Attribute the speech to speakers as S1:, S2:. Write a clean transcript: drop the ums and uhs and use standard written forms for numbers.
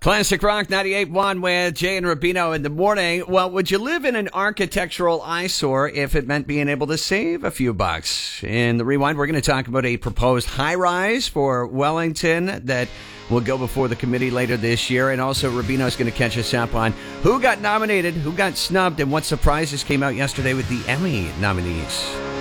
S1: Classic Rock 98.1 with Jay and Rubino in the morning. Well, would you live in an architectural eyesore if it meant being able to save a few bucks? In the Rewind, we're going to talk about a proposed high-rise for Wellington that will go before the committee later this year. And also, Rubino's going to catch us up on who got nominated, who got snubbed, and what surprises came out yesterday with the Emmy nominees.